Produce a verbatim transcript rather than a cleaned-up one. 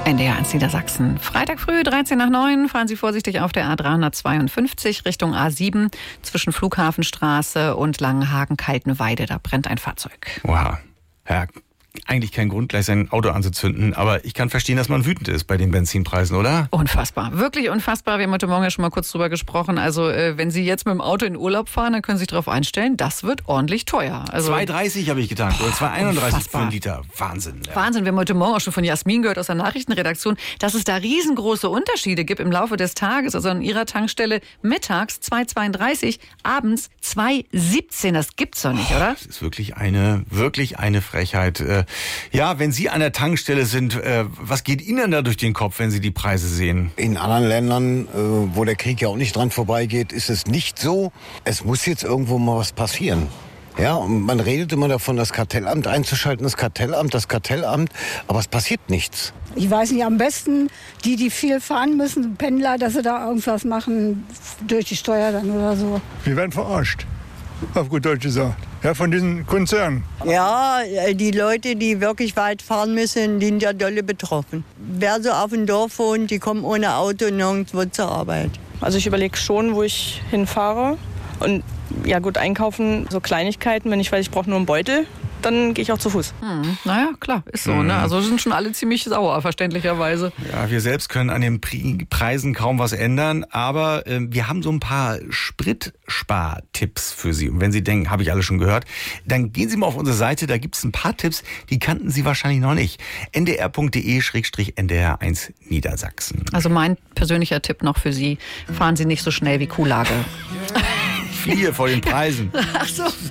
N D R eins Niedersachsen. Freitag früh, dreizehn nach neun, fahren Sie vorsichtig auf der A dreihundertzweiundfünfzig Richtung A sieben zwischen Flughafenstraße und Langenhagen-Kaltenweide. Da brennt ein Fahrzeug. Oha. Ja, eigentlich kein Grund, gleich sein Auto anzuzünden. Aber ich kann verstehen, dass man wütend ist bei den Benzinpreisen, oder? Unfassbar. Wirklich unfassbar. Wir haben heute Morgen ja schon mal kurz drüber gesprochen. Also äh, wenn Sie jetzt mit dem Auto in Urlaub fahren, dann können Sie sich darauf einstellen, das wird ordentlich teuer. Also, zwei dreißig habe ich gedacht. Oder zwei einunddreißig unfassbar. für einen Liter. Wahnsinn. Ja. Wahnsinn. Wir haben heute Morgen auch schon von Jasmin gehört aus der Nachrichtenredaktion, dass es da riesengroße Unterschiede gibt im Laufe des Tages. Also an ihrer Tankstelle mittags zwei zweiunddreißig, abends zwei siebzehn. Das gibt's doch nicht, Oh, oder? das ist wirklich eine, wirklich eine Frechheit. Äh, Ja, wenn Sie an der Tankstelle sind, äh, was geht Ihnen da durch den Kopf, wenn Sie die Preise sehen? In anderen Ländern, äh, wo der Krieg ja auch nicht dran vorbeigeht, ist es nicht so. Es muss jetzt irgendwo mal was passieren. Ja, und man redet immer davon, das Kartellamt einzuschalten, das Kartellamt, das Kartellamt, aber es passiert nichts. Ich weiß nicht, am besten die, die viel fahren müssen, Pendler, dass sie da irgendwas machen, durch die Steuer dann oder so. Wir werden verarscht, auf gut Deutsch gesagt, ja, von diesen Konzernen. Ja, die Leute, die wirklich weit fahren müssen, die sind ja dolle betroffen. Wer so auf dem Dorf wohnt, die kommen ohne Auto nirgendwo zur Arbeit. Also ich überlege schon, wo ich hinfahre. Und ja gut, einkaufen, so Kleinigkeiten, wenn ich weiß, ich brauche nur einen Beutel, dann gehe ich auch zu Fuß. Hm, naja, klar, ist so. Ne? Also sind schon alle ziemlich sauer, verständlicherweise. Ja, wir selbst können an den Pri- Preisen kaum was ändern, aber äh, wir haben so ein paar Spritspartipps für Sie. Und wenn Sie denken, habe ich alles schon gehört, dann gehen Sie mal auf unsere Seite, da gibt es ein paar Tipps, die kannten Sie wahrscheinlich noch nicht. n d r punkt d e slash n d r eins Niedersachsen. Also mein persönlicher Tipp noch für Sie, fahren Sie nicht so schnell wie Kuhlage. Fliehe vor den Preisen. Ach so.